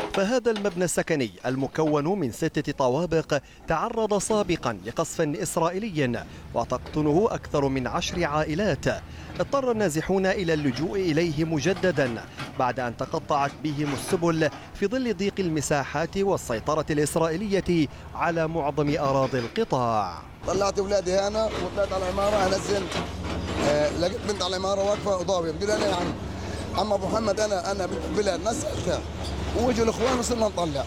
فهذا المبنى السكني المكون من 6 طوابق تعرض سابقا لقصف إسرائيلي وتقطنه أكثر من 10 عائلات. اضطر النازحون إلى اللجوء إليه مجددا بعد أن تقطعت بهم السبل في ظل ضيق المساحات والسيطرة الإسرائيلية على معظم أراضي القطاع. طلعت أولادي هنا وطلعت على العمارة أنزل، لقيت بنت على العمارة واقفة وضابط، بتقول أنا يا عم أبو محمد أنا بنت بلاد نسألتها وجوا الإخوان وصرنا نطلع.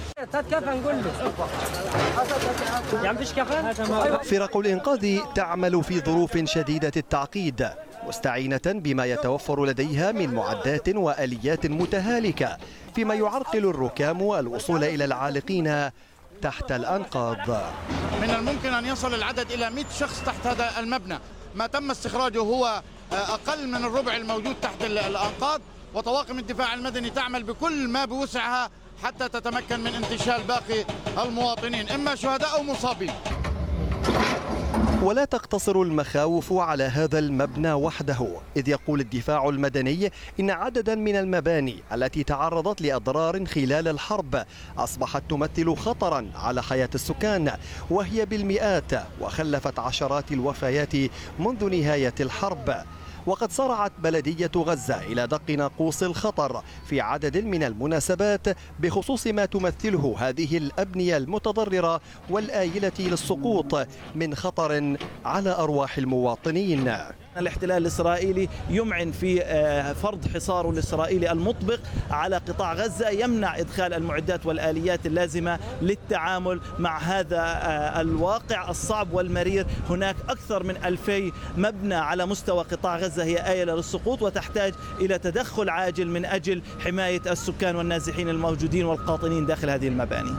فرق الإنقاذ تعمل في ظروف شديدة التعقيد مستعينة بما يتوفر لديها من معدات وآليات متهالكة، فيما يعرقل الركام الوصول إلى العالقين تحت الأنقاض. من الممكن أن يصل العدد إلى 100 شخص تحت هذا المبنى. ما تم استخراجه هو أقل من الربع الموجود تحت الأنقاض، وطواقم الدفاع المدني تعمل بكل ما بوسعها حتى تتمكن من انتشال باقي المواطنين، إما شهداء أو مصابين. ولا تقتصر المخاوف على هذا المبنى وحده، إذ يقول الدفاع المدني إن عددا من المباني التي تعرضت لأضرار خلال الحرب أصبحت تمثل خطرا على حياة السكان، وهي بالمئات وخلفت عشرات الوفيات منذ نهاية الحرب. وقد صرعت بلدية غزة إلى دق ناقوس الخطر في عدد من المناسبات بخصوص ما تمثله هذه الأبنية المتضررة والآيلة للسقوط من خطر على أرواح المواطنين. الاحتلال الإسرائيلي يمعن في فرض حصاره الإسرائيلي المطبق على قطاع غزة، يمنع إدخال المعدات والآليات اللازمة للتعامل مع هذا الواقع الصعب والمرير. هناك أكثر من 2000 مبنى على مستوى قطاع غزة هي آيلة للسقوط، وتحتاج إلى تدخل عاجل من أجل حماية السكان والنازحين الموجودين والقاطنين داخل هذه المباني.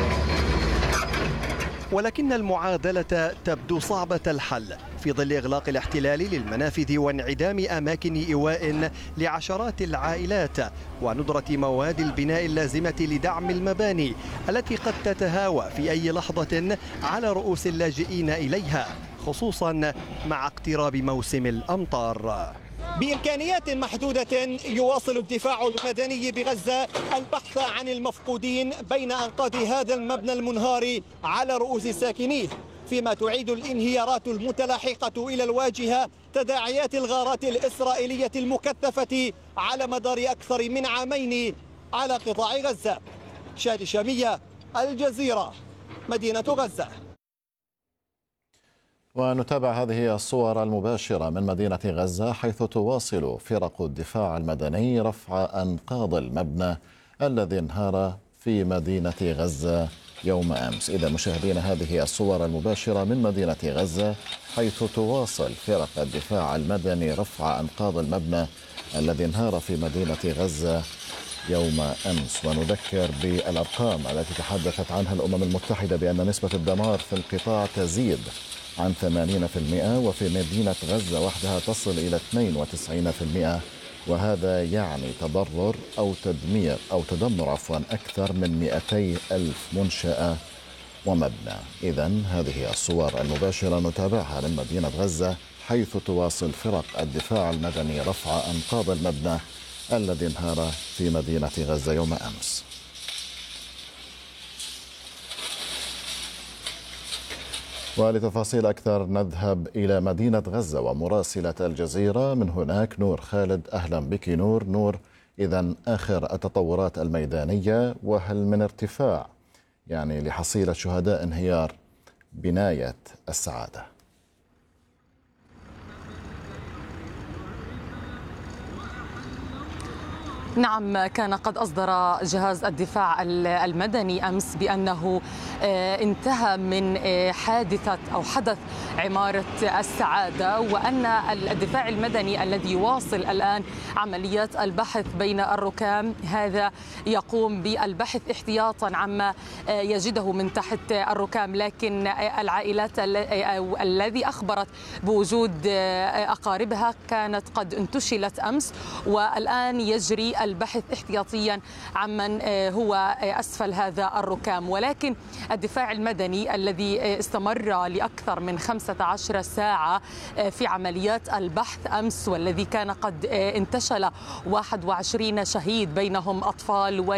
ولكن المعادلة تبدو صعبة الحل في ظل إغلاق الاحتلال للمنافذ وانعدام أماكن إيواء لعشرات العائلات وندرة مواد البناء اللازمة لدعم المباني التي قد تتهاوى في أي لحظة على رؤوس اللاجئين إليها، خصوصا مع اقتراب موسم الأمطار. بإمكانيات محدودة يواصل الدفاع المدني بغزة البحث عن المفقودين بين أنقاض هذا المبنى المنهار على رؤوس الساكنين، فيما تعيد الانهيارات المتلاحقة إلى الواجهة تداعيات الغارات الإسرائيلية المكثفة على مدار أكثر من عامين على قطاع غزة. شادي شامية، الجزيرة، مدينة غزة. ونتابع هذه الصور المباشرة من مدينة غزة، حيث تواصل فرق الدفاع المدني رفع أنقاض المبنى الذي انهار في مدينة غزة يوم أمس. إذا مشاهدينا هذه الصور المباشرة من مدينة غزة، حيث تواصل فرق الدفاع المدني رفع أنقاض المبنى الذي انهار في مدينة غزة يوم أمس. ونذكر بالأرقام التي تحدثت عنها الأمم المتحدة بأن نسبة الدمار في القطاع تزيد عن 80%، وفي مدينة غزة وحدها تصل إلى 92%، وهذا يعني تضرر أو تدمير أو تدمر أكثر من 200 ألف منشأة ومبنى. إذن هذه الصور المباشرة نتابعها من مدينة غزة، حيث تواصل فرق الدفاع المدني رفع أنقاض المبنى الذي انهار في مدينة غزة يوم أمس. ولتفاصيل أكثر نذهب إلى مدينة غزة ومراسلة الجزيرة من هناك نور خالد. أهلا بك نور. إذن آخر التطورات الميدانية، وهل من ارتفاع لحصيلة شهداء انهيار بناية السعادة؟ نعم، كان قد أصدر جهاز الدفاع المدني أمس بأنه انتهى من حدث عمارة السعادة، وأن الدفاع المدني الذي يواصل الآن عمليات البحث بين الركام هذا يقوم بالبحث احتياطا عما يجده من تحت الركام. لكن العائلات الذي أخبرت بوجود أقاربها كانت قد انتشلت أمس، والآن يجري البحث احتياطيا عمن هو أسفل هذا الركام. ولكن الدفاع المدني الذي استمر لأكثر من 15 ساعة في عمليات البحث أمس، والذي كان قد انتشل 21 شهيد بينهم أطفال